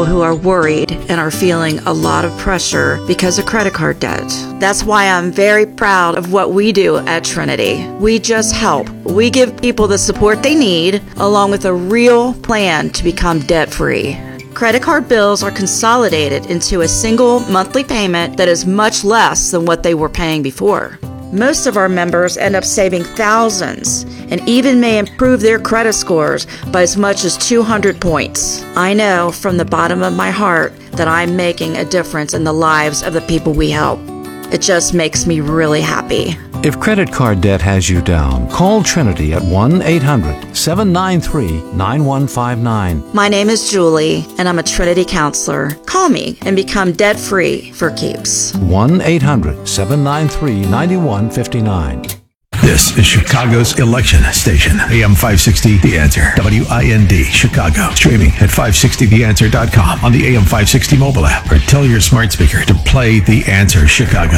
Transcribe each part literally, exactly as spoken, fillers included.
people who are worried and are feeling a lot of pressure because of credit card debt. That's why I'm very proud of what we do at Trinity. We just help. We give people the support they need, along with a real plan to become debt-free. Credit card bills are consolidated into a single monthly payment that is much less than what they were paying before. Most of our members end up saving thousands and even may improve their credit scores by as much as two hundred points. I know from the bottom of my heart that I'm making a difference in the lives of the people we help. It just makes me really happy. If credit card debt has you down, call Trinity at one eight hundred seven nine three nine one five nine. My name is Julie, and I'm a Trinity counselor. Call me and become debt-free for keeps. one eight hundred seven nine three nine one five nine. This is Chicago's election station. A M five sixty The Answer. W I N D, Chicago. Streaming at five sixty the answer dot com on the A M five sixty mobile app, or tell your smart speaker to play The Answer Chicago.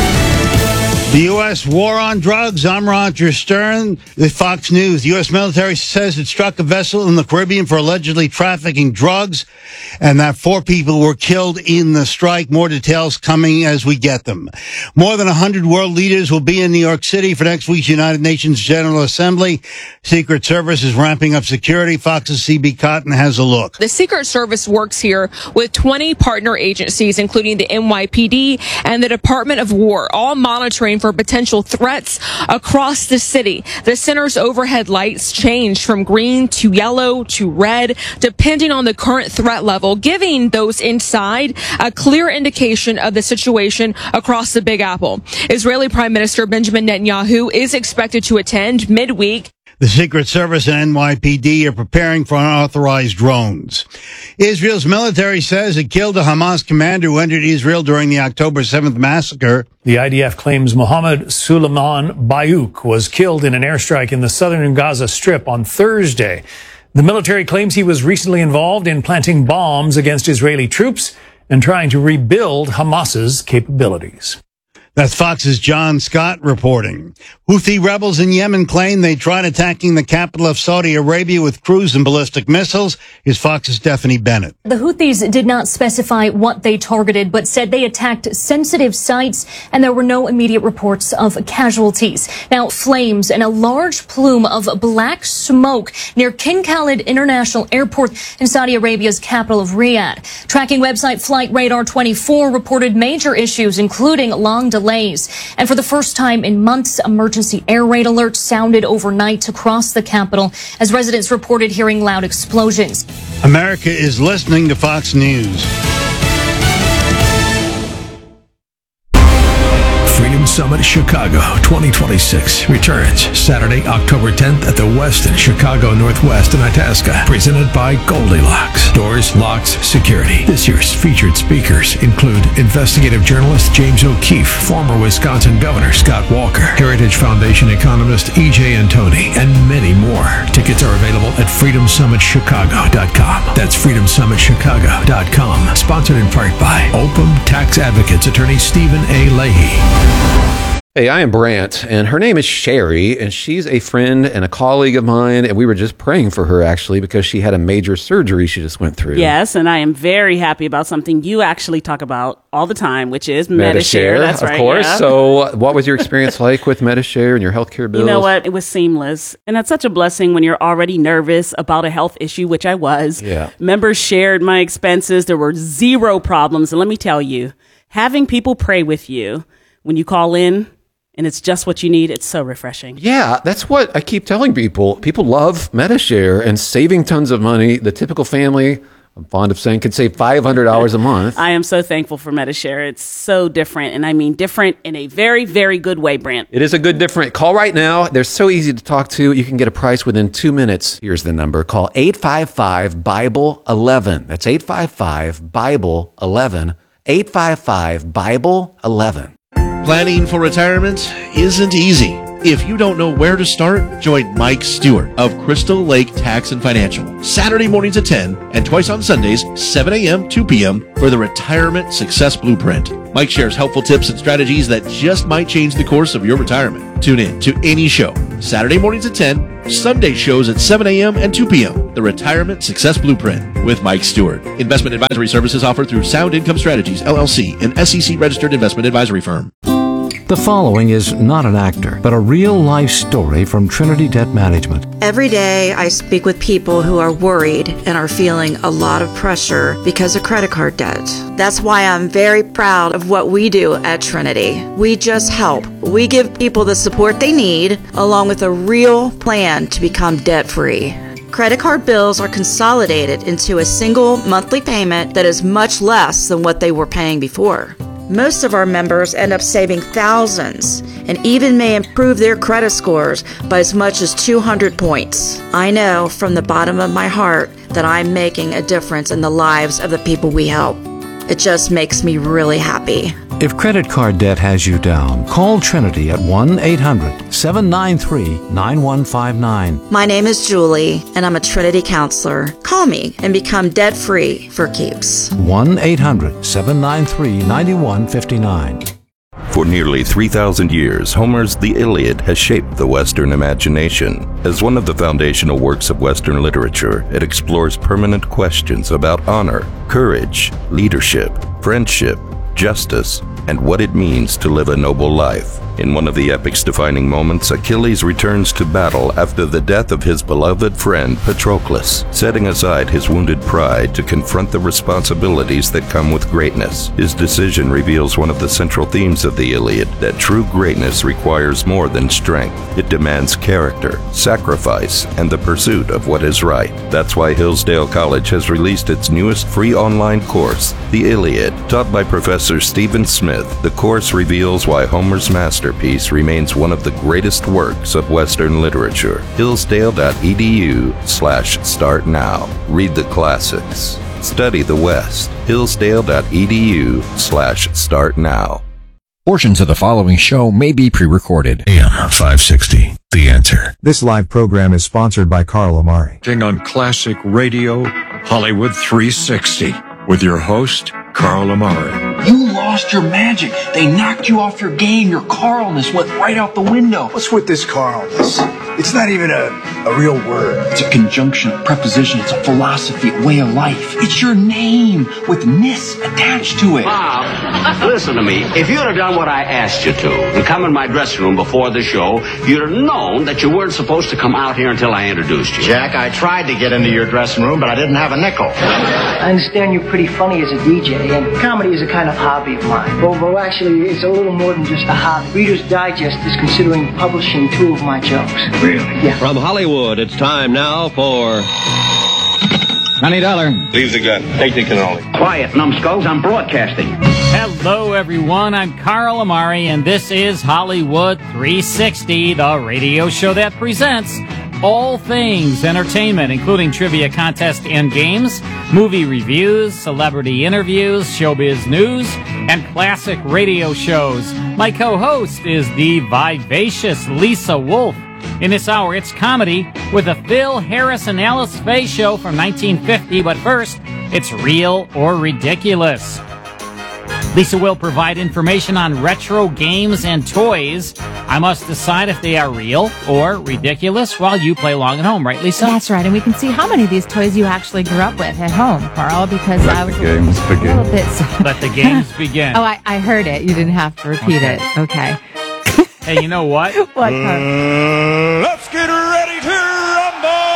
The U S war on drugs. I'm Roger Stern with Fox News. The U S military says it struck a vessel in the Caribbean for allegedly trafficking drugs, and that four people were killed in the strike. More details coming as we get them. More than one hundred world leaders will be in New York City for next week's United Nations General Assembly. Secret Service is ramping up security. Fox's C B Cotton has a look. The Secret Service works here with twenty partner agencies, including the N Y P D and the Department of War, all monitoring for potential threats across the city. The center's overhead lights change from green to yellow to red, depending on the current threat level, giving those inside a clear indication of the situation across the Big Apple. Israeli Prime Minister Benjamin Netanyahu is expected to attend midweek. The Secret Service and N Y P D are preparing for unauthorized drones. Israel's military says it killed a Hamas commander who entered Israel during the October seventh massacre. The I D F claims Mohammed Suleiman Bayouk was killed in an airstrike in the southern Gaza Strip on Thursday. The military claims he was recently involved in planting bombs against Israeli troops and trying to rebuild Hamas's capabilities. That's Fox's John Scott reporting. Houthi rebels in Yemen claim they tried attacking the capital of Saudi Arabia with cruise and ballistic missiles. Here's Fox's Stephanie Bennett. The Houthis did not specify what they targeted, but said they attacked sensitive sites, and there were no immediate reports of casualties. Now, flames and a large plume of black smoke near King Khalid International Airport in Saudi Arabia's capital of Riyadh. Tracking website Flight Radar twenty-four reported major issues, including long delays. And for the first time in months, emergency air raid alerts sounded overnight across the capital as residents reported hearing loud explosions. America is listening to Fox News. Freedom Summit Chicago twenty twenty-six returns Saturday, October tenth at the Westin Chicago Northwest in Itasca. Presented by Goldilocks. Doors, locks, security. This year's featured speakers include investigative journalist James O'Keefe, former Wisconsin Governor Scott Walker, Heritage Foundation economist E J Antoni, and many more. Tickets are available at freedom summit chicago dot com. That's freedom summit chicago dot com. Sponsored in part by Opum Tax Advocates attorney Stephen A. Leahy. Hey, I am Brant, and her name is Sherry, and she's a friend and a colleague of mine, and we were just praying for her, actually, because she had a major surgery she just went through. Yes, and I am very happy about something you actually talk about all the time, which is Medi-Share. Medi-Share, That's of right, course. yeah. So what was your experience like with Medi-Share and your healthcare bills? You know what? It was seamless, and that's such a blessing when you're already nervous about a health issue, which I was. Yeah. Members shared my expenses. There were zero problems, and let me tell you, having people pray with you when you call in, and it's just what you need, it's so refreshing. Yeah, that's what I keep telling people. People love Medi-Share and saving tons of money. The typical family, I'm fond of saying, could save five hundred dollars a month. I am so thankful for Medi-Share. It's so different, and I mean different in a very, very good way, Brant. It is a good different. Call right now. They're so easy to talk to. You can get a price within two minutes. Here's the number. Call eight five five Bible eleven. That's eight five five Bible eleven. eight five five Bible eleven. Planning for retirement isn't easy. If you don't know where to start, join Mike Stewart of Crystal Lake Tax and Financial. Saturday mornings at ten and twice on Sundays, seven a.m., two p.m. for the Retirement Success Blueprint. Mike shares helpful tips and strategies that just might change the course of your retirement. Tune in to any show, Saturday mornings at ten Sunday shows at seven a.m. and two p.m. The Retirement Success Blueprint with Mike Stewart. Investment advisory services offered through Sound Income Strategies, L L C, an S E C-registered investment advisory firm. The following is not an actor, but a real-life story from Trinity Debt Management. Every day I speak with people who are worried and are feeling a lot of pressure because of credit card debt. That's why I'm very proud of what we do at Trinity. We just help. We give people the support they need, along with a real plan to become debt-free. Credit card bills are consolidated into a single monthly payment that is much less than what they were paying before. Most of our members end up saving thousands and even may improve their credit scores by as much as two hundred points. I know from the bottom of my heart that I'm making a difference in the lives of the people we help. It just makes me really happy. If credit card debt has you down, call Trinity at one eight hundred seven nine three nine one five nine. My name is Julie, and I'm a Trinity counselor. Call me and become debt-free for keeps. one eight hundred seven nine three nine one five nine. For nearly three thousand years, Homer's The Iliad has shaped the Western imagination. As one of the foundational works of Western literature, it explores permanent questions about honor, courage, leadership, friendship, justice, and what it means to live a noble life. In one of the epic's defining moments, Achilles returns to battle after the death of his beloved friend Patroclus, setting aside his wounded pride to confront the responsibilities that come with greatness. His decision reveals one of the central themes of the Iliad, that true greatness requires more than strength. It demands character, sacrifice, and the pursuit of what is right. That's why Hillsdale College has released its newest free online course, The Iliad. Taught by Professor Stephen Smith, the course reveals why Homer's masterpiece remains one of the greatest works of Western literature. Hillsdale.edu slash start now. Read the classics. Study the West. Hillsdale.edu slash start now. Portions of the following show may be pre-recorded. A M five sixty, The Answer. This live program is sponsored by Carl Amari. On Classic Radio, Hollywood three sixty, with your host, Carl Amari. You lost your magic. They knocked you off your game. Your Carlness went right out the window. What's with this Carlness? It's not even a, a real word. It's a conjunction, a preposition. It's a philosophy, a way of life. It's your name with ness attached to it. Bob, listen to me. If you'd have done what I asked you to and come in my dressing room before the show, you'd have known that you weren't supposed to come out here until I introduced you. Jack, I tried to get into your dressing room, but I didn't have a nickel. I understand you're pretty funny as a D J, and comedy is a kind of hobby of mine. Well, well, actually, it's a little more than just a hobby. Reader's Digest is considering publishing two of my jokes. Really? Yeah. From Hollywood, it's time now for... twenty dollars. Leave the gun. Take the cannoli. Quiet, numbskulls. I'm broadcasting. Hello, everyone. I'm Carl Amari, and this is Hollywood three sixty, the radio show that presents all things entertainment, including trivia contests and games, movie reviews, celebrity interviews, showbiz news, and classic radio shows. My co-host is the vivacious Lisa Wolf. In this hour, it's comedy with a Phil Harris and Alice Faye show from nineteen fifty, but first, it's Real or Ridiculous. Lisa will provide information on retro games and toys. I must decide if they are real or ridiculous while you play along at home, right, Lisa? That's right, and we can see how many of these toys you actually grew up with at home, Carl, because Let I was the games a begin. little bit... Let the games begin. Oh, I, I heard it. You didn't have to repeat Okay. it. Okay. Hey, you know what? What, Carl? Let's get ready to rumble!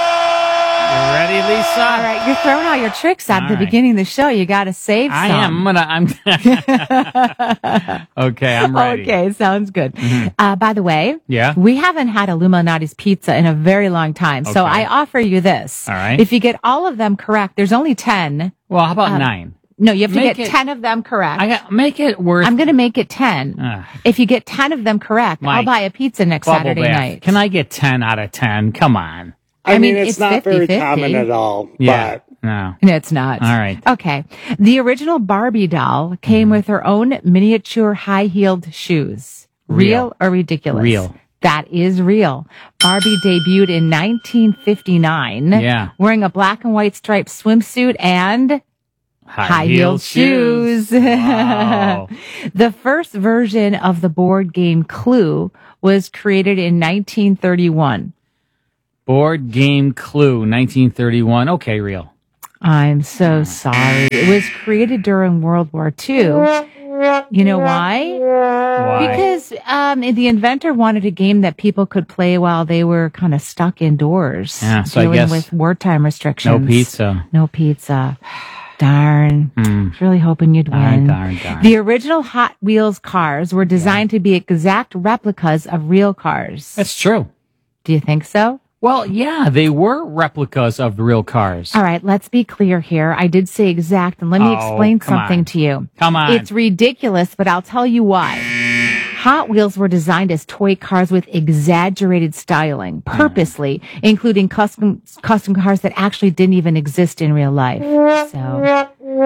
You ready, Lisa? All right, you're throwing all your tricks out All at the right. beginning of the show. You got to save I some. am. I'm gonna. I'm. Okay, I'm ready. Okay, sounds good. Mhm. Uh, by the way, Yeah? we haven't had Illuminati's pizza in a very long time, so Okay. I offer you this. All right. If you get all of them correct, there's only ten. Well, how about Um, nine? No, you have to Make get it- ten of them correct. I got make it worth. I'm going to make it ten. Ugh. If you get ten of them correct, I'll Mike, buy a pizza next Bubble Saturday bath. night. Can I get ten out of ten? Come on. I, mean, it's, not very fifty-fifty. common at all. Yeah. But No. No, it's not. All right. Okay. The original Barbie doll came with her own miniature high-heeled shoes. Real, Real. or ridiculous? Real. That is real. Barbie debuted in nineteen fifty-nine. Yeah. Wearing a black and white striped swimsuit and high-heeled shoes. Wow. The first version of the board game Clue was created in nineteen thirty-one. Board Game Clue, nineteen thirty-one. Okay, real. I'm so sorry. It was created during World War Two. You know why? Why? Because um, the inventor wanted a game that people could play while they were kind of stuck indoors, Yeah, so I dealing guess with wartime restrictions. No pizza. No pizza. Darn. Mm. I was really hoping you'd Darn, win. darn, darn. The original Hot Wheels cars were designed to be exact replicas of real cars. That's true. Do you think so? Well, yeah, they were replicas of the real cars. All right, let's be clear here. I did say exact, and let me Oh, explain come something on. to you. Come on. It's ridiculous, but I'll tell you why. Hot Wheels were designed as toy cars with exaggerated styling, purposely, including custom custom cars that actually didn't even exist in real life. So,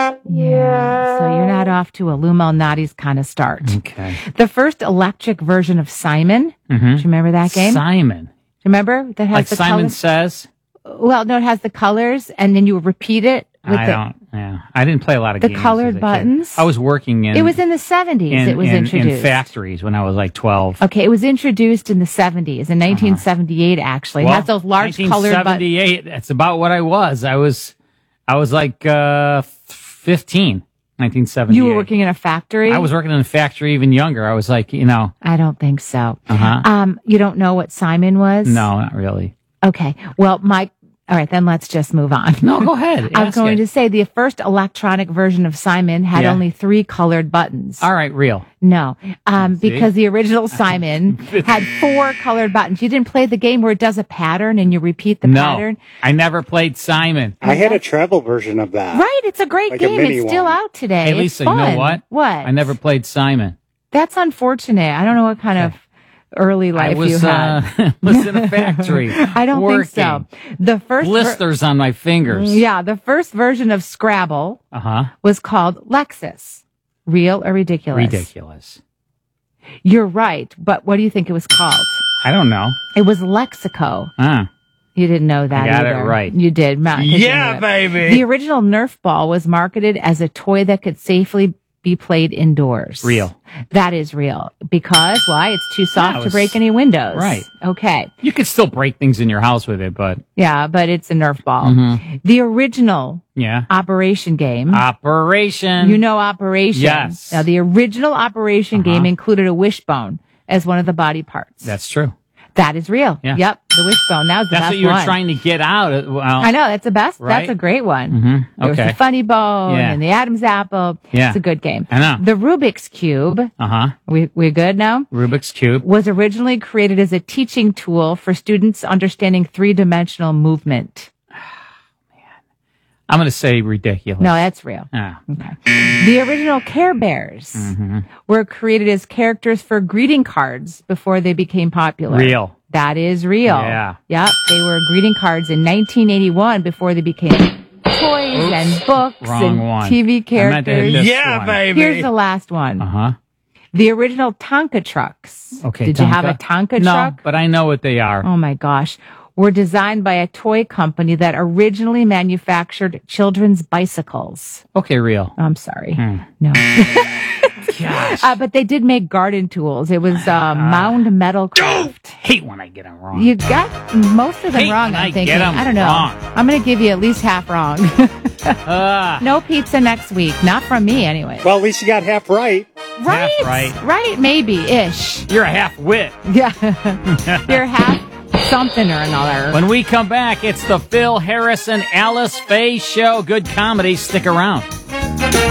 yeah, so you're not off to a Lou Malnati's kind of start. Okay. The first electric version of Simon, Mhm. do you remember that game? Simon. Remember? That has Like the Simon colors? Says? Well, no, it has the colors, and then you repeat it. With I the, don't, yeah. I didn't play a lot of The games. colored as a kid. buttons? I was working in... It was in the seventies. in, it was in, introduced. in factories when I was like twelve. Okay, it was introduced in the seventies, in nineteen seventy-eight, actually. It Well, has those large colored buttons. nineteen seventy-eight, that's about what I was. I was, I was like, uh, fifteen, nineteen seventy-eight. You were working in a factory? I was working in a factory even younger. I was like, you know. I don't think so. Uh-huh. Um, you don't know what Simon was? No, not really. Okay. Well, my, all right, then let's just move on. No, go ahead. I was Ask going it. to say the first electronic version of Simon had Yeah. only three colored buttons. All right, real. No, um, See? because the original Simon had four colored buttons. You didn't play the game where it does a pattern and you repeat the no, pattern. I never played Simon. I had a travel version of that. Right, it's a great Like a game. mini It's still one. out today. Hey, It's Lisa, you know fun. what? What? I never played Simon. That's unfortunate. I don't know what kind of early life I was, you had. uh, was in a factory. I don't working. think so. The first ver- Blisters on my fingers. yeah, the first version of Scrabble Uh-huh. was called Lexus. Real or ridiculous? Ridiculous. You're right, but what do you think it was called? I don't know. It was Lexico. Ah. You didn't know that I got it either. right. You did, Matt. 'cause you Yeah, knew it. baby. The original Nerf ball was marketed as a toy that could safely be played indoors. Real. That is real. Because, why? It's too soft Yeah, it to was- break any windows. Right. Okay. You could still break things in your house with it, but Yeah, but it's a Nerf ball. Mhm. The original yeah. Operation game. Operation. You know Operation. Yes. Now, the original Operation Uh-huh. game included a wishbone as one of the body parts. That's true. That is real. Yeah. Yep. The wishbone. That was the That's best what you were one. trying to get out. Of, well, I know. That's the best. Right? That's a great one. Mhm. There was Okay. the funny bone Yeah. and the Adam's apple. Yeah. It's a good game. I know. The Rubik's Cube. Uh-huh. We, we're good now? Rubik's Cube. Was originally created as a teaching tool for students understanding three-dimensional movement. I'm going to say ridiculous. No, that's real. Ah. Okay. The original Care Bears Mhm. were created as characters for greeting cards before they became popular. Real. That is real. Yeah. Yep. They were greeting cards in nineteen eighty-one before they became toys Oops. and books Wrong and one. T V I meant to hit characters. this Yeah, one. baby. Here's the last one. Uh-huh. The original Tonka trucks. Okay. Did you have a Tonka no, truck? but I know what they are. Oh my gosh. Were designed by a toy company that originally manufactured children's bicycles. Okay, real. I'm sorry. Hmm. No. Gosh. Uh, but they did make garden tools. It was uh, Mound Metal Craft. Hate when I get them wrong. You got most of them Hate wrong, when I'm I thinking. get 'em I don't know. wrong. I'm going to give you at least half wrong. Ah. No pizza next week. Not from me, anyway. Well, at least you got half right. Right. half right. Right, maybe, ish. You're a half wit. Yeah. You're half something or another. When we come back, it's the Phil Harris and Alice Faye Show. Good comedy. Stick around.